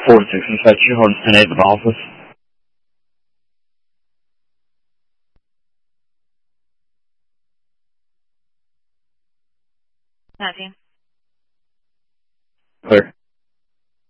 Ford 6 inside you, hold 10-8 in the office. Nothing. Clear.